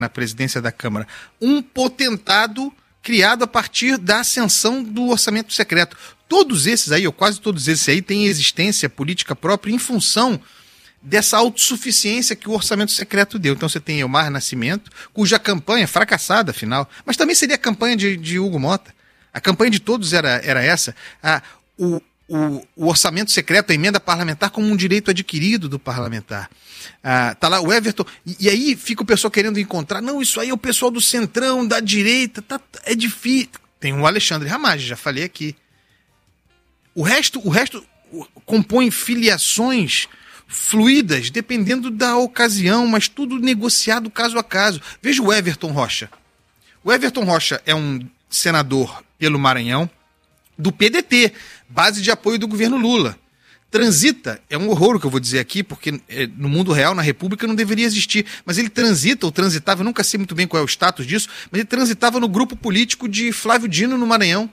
na presidência da Câmara. Um potentado criado a partir da ascensão do orçamento secreto. Todos esses aí, ou quase todos esses aí, têm existência política própria em função dessa autossuficiência que o orçamento secreto deu. Então você tem Elmar Nascimento, cuja campanha, fracassada afinal, mas também seria a campanha de Hugo Mota. A campanha de todos era essa. O orçamento secreto, a emenda parlamentar como um direito adquirido do parlamentar. Tá lá o Everton, e aí fica o pessoal querendo encontrar, não, isso aí é o pessoal do centrão, da direita, é difícil. Tem o Alexandre Ramagem, já falei aqui. O resto compõe filiações fluídas, dependendo da ocasião, mas tudo negociado caso a caso. Veja o Everton Rocha. O Everton Rocha é um senador pelo Maranhão, do PDT, base de apoio do governo Lula. Transita, é um horror o que eu vou dizer aqui, porque no mundo real, na República, não deveria existir, mas ele transita, ou transitava, eu nunca sei muito bem qual é o status disso, mas ele transitava no grupo político de Flávio Dino no Maranhão.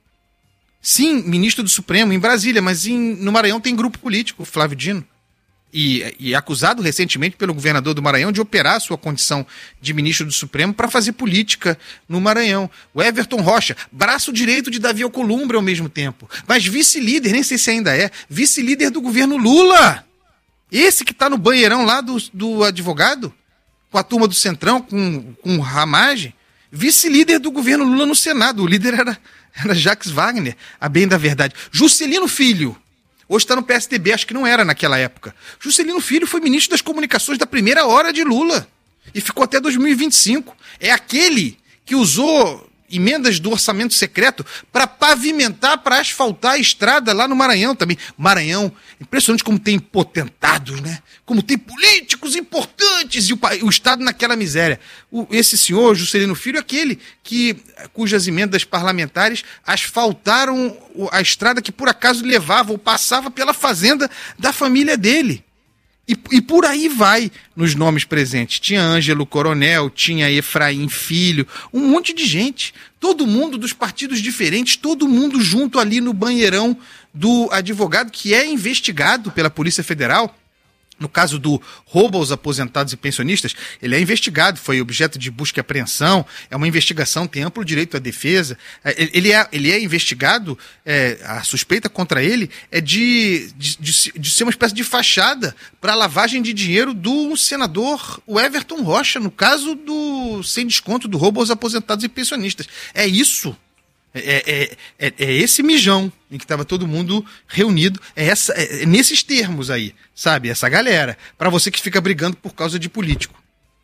Sim, ministro do Supremo, em Brasília, mas no Maranhão tem grupo político, Flávio Dino. E acusado recentemente pelo governador do Maranhão de operar a sua condição de ministro do Supremo para fazer política no Maranhão. O Everton Rocha, braço direito de Davi Alcolumbre ao mesmo tempo, mas vice-líder, nem sei se ainda é, vice-líder do governo Lula. Esse que está no banheirão lá do advogado, com a turma do Centrão, com o Ramagem, vice-líder do governo Lula no Senado. O líder era Jacques Wagner, a bem da verdade. Juscelino Filho. Hoje está no PSDB, acho que não era naquela época. Juscelino Filho foi ministro das comunicações da primeira hora de Lula e ficou até 2025. É aquele que usou emendas do orçamento secreto para pavimentar, para asfaltar a estrada lá no Maranhão também. Maranhão, impressionante como tem potentados, né? Como tem políticos importantes e o Estado naquela miséria. Esse senhor, Juscelino Filho, é aquele cujas emendas parlamentares asfaltaram a estrada que por acaso levava ou passava pela fazenda da família dele. E por aí vai nos nomes presentes. Tinha Ângelo Coronel, tinha Efraim Filho, um monte de gente. Todo mundo dos partidos diferentes, todo mundo junto ali no banheirão do advogado que é investigado pela Polícia Federal. No caso do roubo aos aposentados e pensionistas, ele é investigado, foi objeto de busca e apreensão, é uma investigação, tem amplo direito à defesa. Ele é investigado, a suspeita contra ele é de ser uma espécie de fachada para a lavagem de dinheiro do senador Everton Rocha, no caso do sem desconto do roubo aos aposentados e pensionistas. É isso. É esse mijão em que estava todo mundo reunido, é nesses termos aí, sabe? Essa galera, para você que fica brigando por causa de político.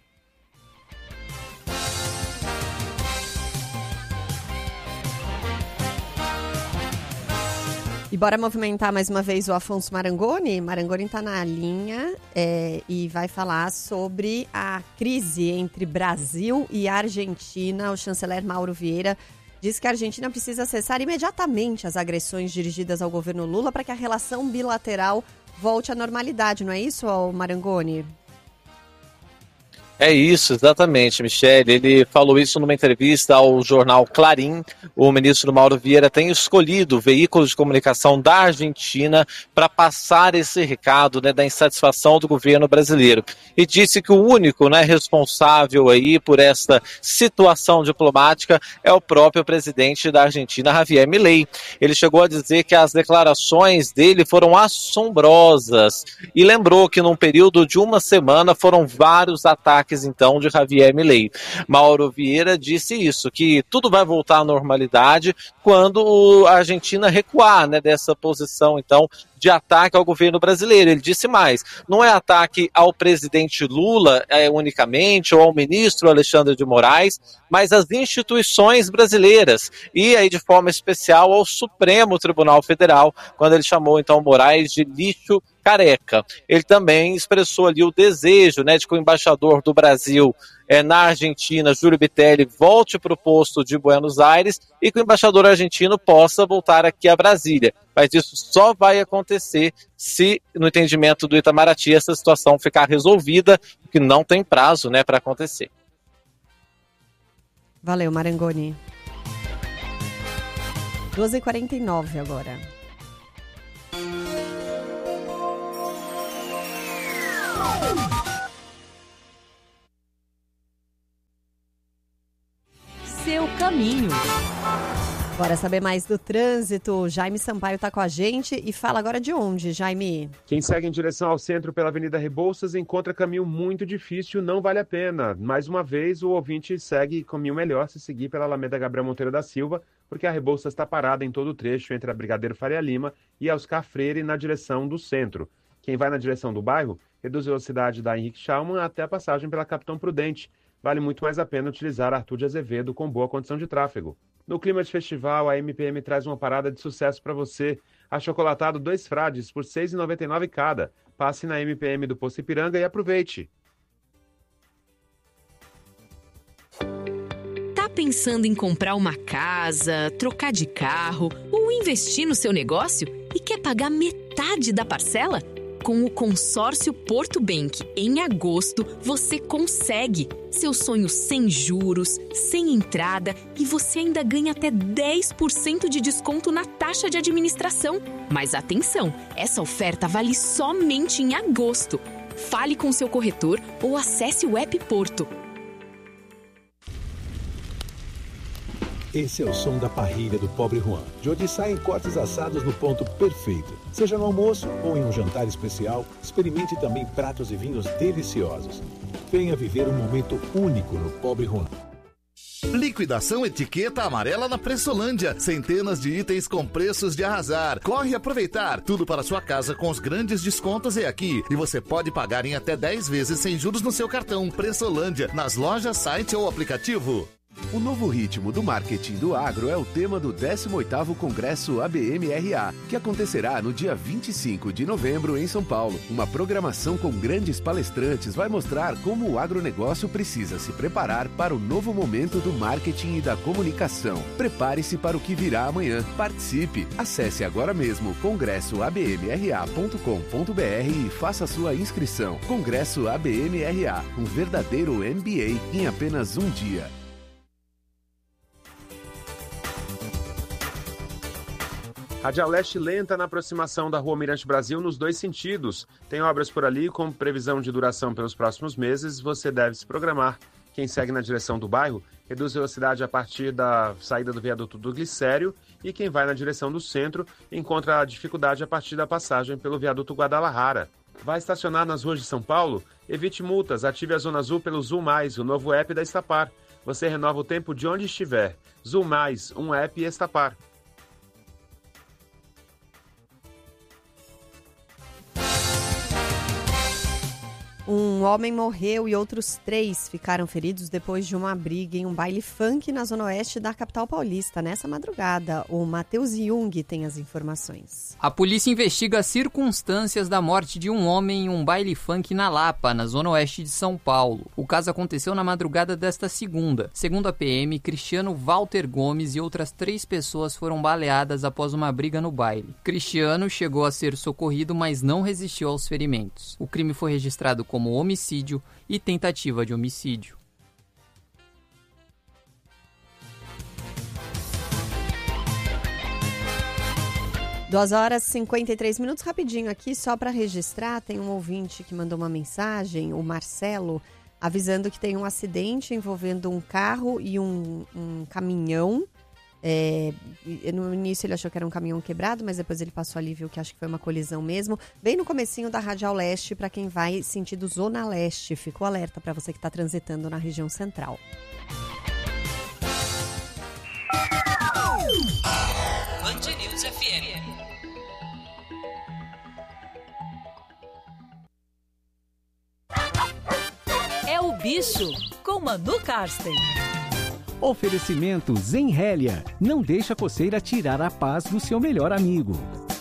E bora movimentar mais uma vez o Afonso Marangoni. Marangoni está na linha e vai falar sobre a crise entre Brasil e Argentina. O chanceler Mauro Vieira diz que a Argentina precisa cessar imediatamente as agressões dirigidas ao governo Lula para que a relação bilateral volte à normalidade, não é isso, Marangoni? É isso, exatamente, Michele. Ele falou isso numa entrevista ao jornal Clarim. O ministro Mauro Vieira tem escolhido veículos de comunicação da Argentina para passar esse recado, né, da insatisfação do governo brasileiro. E disse que o único, né, responsável aí por esta situação diplomática é o próprio presidente da Argentina, Javier Milei. Ele chegou a dizer que as declarações dele foram assombrosas e lembrou que num período de uma semana foram vários ataques então de Javier Milei. Mauro Vieira disse isso, que tudo vai voltar à normalidade quando a Argentina recuar, né, dessa posição então de ataque ao governo brasileiro. Ele disse mais, não é ataque ao presidente Lula unicamente, ou ao ministro Alexandre de Moraes, mas às instituições brasileiras, e aí de forma especial ao Supremo Tribunal Federal, quando ele chamou então Moraes de lixo careca. Ele também expressou ali o desejo, né, de que o embaixador do Brasil na Argentina, Júlio Bitelli, volte para o posto de Buenos Aires e que o embaixador argentino possa voltar aqui a Brasília. Mas isso só vai acontecer se, no entendimento do Itamaraty, essa situação ficar resolvida, que não tem prazo, né, para acontecer. Valeu, Marangoni. 12h49 agora. caminho. Bora saber mais do trânsito. Jaime Sampaio está com a gente e fala agora de onde, Jaime? Quem segue em direção ao centro pela Avenida Rebouças encontra caminho muito difícil, não vale a pena. Mais uma vez, o ouvinte segue caminho melhor se seguir pela Alameda Gabriel Monteiro da Silva, porque a Rebouças está parada em todo o trecho entre a Brigadeiro Faria Lima e a Oscar Freire na direção do centro. Quem vai na direção do bairro reduz a velocidade da Henrique Schaumann até a passagem pela Capitão Prudente. Vale muito mais a pena utilizar Arthur de Azevedo com boa condição de tráfego. No clima de festival, a MPM traz uma parada de sucesso para você. Achocolatado 2 frades por R$ 6,99 cada. Passe na MPM do Poço Ipiranga e aproveite. Tá pensando em comprar uma casa, trocar de carro ou investir no seu negócio e quer pagar metade da parcela? Com o consórcio Porto Bank, em agosto, você consegue. Seu sonho sem juros, sem entrada e você ainda ganha até 10% de desconto na taxa de administração. Mas atenção, essa oferta vale somente em agosto. Fale com seu corretor ou acesse o app Porto. Esse é o som da parrilha do Pobre Juan, de onde saem cortes assados no ponto perfeito. Seja no almoço ou em um jantar especial, experimente também pratos e vinhos deliciosos. Venha viver um momento único no Pobre Juan. Liquidação etiqueta amarela na Pressolândia. Centenas de itens com preços de arrasar. Corre aproveitar. Tudo para sua casa com os grandes descontos é aqui. E você pode pagar em até 10 vezes sem juros no seu cartão. Pressolândia, nas lojas, site ou aplicativo. O novo ritmo do marketing do agro é o tema do 18º Congresso ABM-RA, que acontecerá no dia 25 de novembro em São Paulo. Uma programação com grandes palestrantes vai mostrar como o agronegócio precisa se preparar para o novo momento do marketing e da comunicação. Prepare-se para o que virá amanhã. Participe! Acesse agora mesmo congressoabmra.com.br e faça sua inscrição. Congresso ABM-RA, um verdadeiro MBA em apenas um dia. Radial Leste lenta na aproximação da Rua Mirante Brasil nos 2 sentidos. Tem obras por ali com previsão de duração pelos próximos meses, você deve se programar. Quem segue na direção do bairro reduz velocidade a partir da saída do viaduto do Glicério e quem vai na direção do centro encontra a dificuldade a partir da passagem pelo viaduto Guadalajara. Vai estacionar nas ruas de São Paulo? Evite multas, ative a Zona Azul pelo Zul Mais, o novo app da Estapar. Você renova o tempo de onde estiver. Zul Mais, um app Estapar. Um homem morreu e outros 3 ficaram feridos depois de uma briga em um baile funk na zona oeste da capital paulista nessa madrugada. O Matheus Jung tem as informações. A polícia investiga as circunstâncias da morte de um homem em um baile funk na Lapa, na zona oeste de São Paulo. O caso aconteceu na madrugada desta segunda. Segundo a PM, Cristiano Walter Gomes e outras 3 pessoas foram baleadas após uma briga no baile. Cristiano chegou a ser socorrido, mas não resistiu aos ferimentos. O crime foi registrado como homicídio e tentativa de homicídio. Duas horas e 53 minutos, rapidinho aqui, só para registrar, tem um ouvinte que mandou uma mensagem, o Marcelo, avisando que tem um acidente envolvendo um carro e um caminhão. No início ele achou que era um caminhão quebrado, mas depois ele passou ali e viu que acho que foi uma colisão mesmo. Bem no comecinho da Radial Leste, para quem vai sentido Zona Leste. Ficou alerta para você que está transitando na região central. Band News FM. É o bicho com Manu Karsten. Oferecimento Zenrélia. Não deixa a coceira tirar a paz do seu melhor amigo.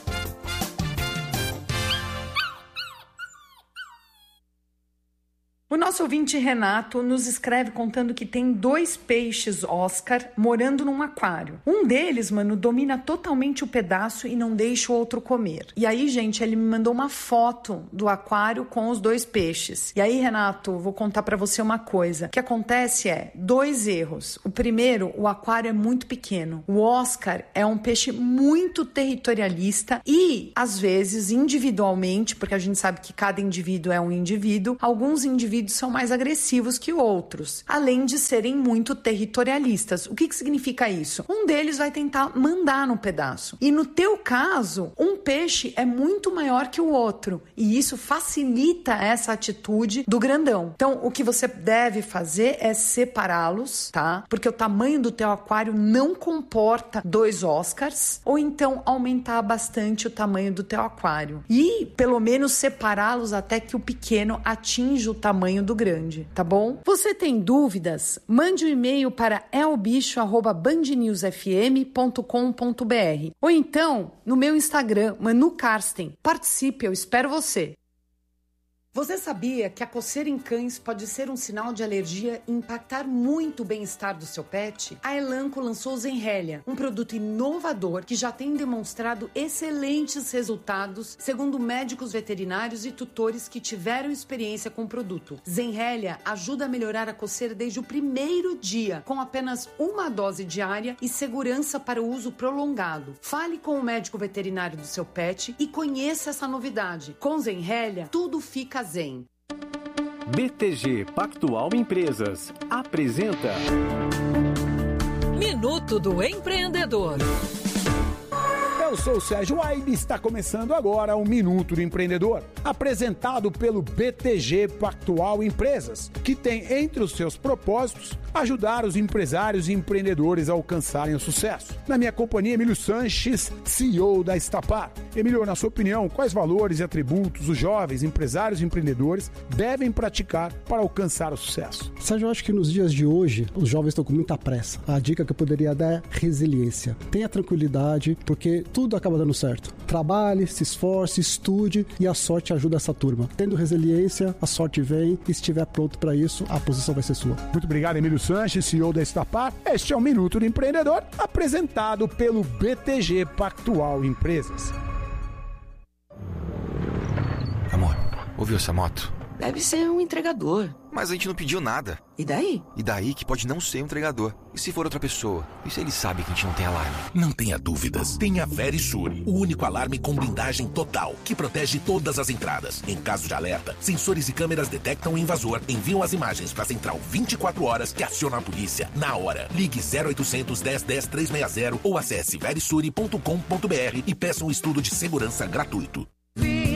O nosso ouvinte Renato nos escreve contando que tem 2 peixes Oscar morando num aquário. Um deles, mano, domina totalmente o pedaço e não deixa o outro comer. E aí, gente, ele me mandou uma foto do aquário com os 2 peixes. E aí, Renato, vou contar pra você uma coisa. O que acontece é 2 erros. O primeiro, o aquário é muito pequeno. O Oscar é um peixe muito territorialista e, às vezes, individualmente, porque a gente sabe que cada indivíduo é um indivíduo, alguns indivíduos são são mais agressivos que outros, além de serem muito territorialistas. O que significa isso? Um deles vai tentar mandar no pedaço. E no teu caso, um peixe é muito maior que o outro. E isso facilita essa atitude do grandão. Então, o que você deve fazer é separá-los, tá? Porque o tamanho do teu aquário não comporta 2 Oscars, ou então aumentar bastante o tamanho do teu aquário. E, pelo menos, separá-los até que o pequeno atinja o tamanho do grande, tá bom? Você tem dúvidas? Mande um e-mail para elbicho@bandnewsfm.com.br ou então no meu Instagram, Manu Karsten. Participe, eu espero você. Você sabia que a coceira em cães pode ser um sinal de alergia e impactar muito o bem-estar do seu pet? A Elanco lançou o Zenrelia, um produto inovador que já tem demonstrado excelentes resultados, segundo médicos veterinários e tutores que tiveram experiência com o produto. Zenrelia ajuda a melhorar a coceira desde o primeiro dia, com apenas uma dose diária e segurança para o uso prolongado. Fale com o médico veterinário do seu pet e conheça essa novidade. Com Zenrelia, tudo fica zen. BTG Pactual Empresas apresenta Minuto do Empreendedor. Eu sou o Sérgio Aide e está começando agora o Minuto do Empreendedor, apresentado pelo BTG Pactual Empresas, que tem entre os seus propósitos ajudar os empresários e empreendedores a alcançarem o sucesso. Na minha companhia, Emílio Sanches, CEO da Estapar. Emílio, na sua opinião, quais valores e atributos os jovens empresários e empreendedores devem praticar para alcançar o sucesso? Sérgio, eu acho que nos dias de hoje, os jovens estão com muita pressa. A dica que eu poderia dar é resiliência. Tenha tranquilidade, porque tudo acaba dando certo. Trabalhe, se esforce, estude e a sorte ajuda essa turma. Tendo resiliência, a sorte vem e se estiver pronto para isso, a posição vai ser sua. Muito obrigado, Emílio Sanches, CEO da Estapar. Este é o Minuto do Empreendedor, apresentado pelo BTG Pactual Empresas. Amor, ouviu essa moto? Deve ser um entregador. Mas a gente não pediu nada. E daí? E daí que pode não ser um entregador. E se for outra pessoa? E se ele sabe que a gente não tem alarme? Não tenha dúvidas. Tenha Verisure, o único alarme com blindagem total, que protege todas as entradas. Em caso de alerta, sensores e câmeras detectam o invasor, enviam as imagens para a central 24 horas que aciona a polícia na hora. Ligue 0800 10 10 360 ou acesse verisure.com.br e peça um estudo de segurança gratuito.